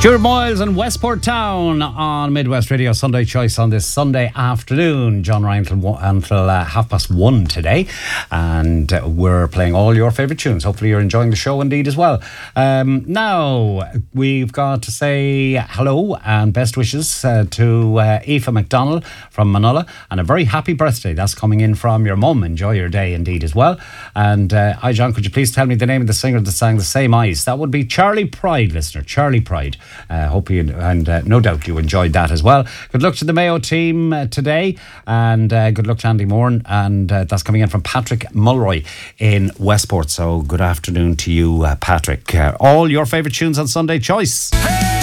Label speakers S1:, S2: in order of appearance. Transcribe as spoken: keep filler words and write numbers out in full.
S1: Stuart Moyles and Westport Town on Midwest Radio Sunday Choice on this Sunday afternoon. John Ryan until, until uh, half past one today, and uh, we're playing all your favourite tunes. Hopefully you're enjoying the show indeed as well. Um, now we've got to say hello and best wishes uh, to uh, Aoife McDonald from Manula, and a very happy birthday. That's coming in from your mum. Enjoy your day indeed as well. And uh, hi John, could you please tell me the name of the singer that sang The Same Eyes? That would be Charlie Pride, listener, Charlie Pride. Uh, hope you, and uh, no doubt you enjoyed that as well. Good luck to the Mayo team uh, today, and uh, good luck to Andy Moran, and uh, that's coming in from Patrick Mulroy in Westport. So good afternoon to you, uh, Patrick. Uh, all your favourite tunes on Sunday Choice. Hey!